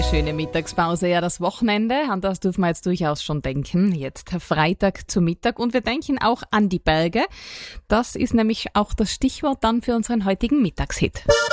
Eine schöne Mittagspause, ja, das Wochenende, an das dürfen wir jetzt durchaus schon denken. Jetzt Freitag zu Mittag und wir denken auch an die Berge. Das ist nämlich auch das Stichwort dann für unseren heutigen Mittagshit.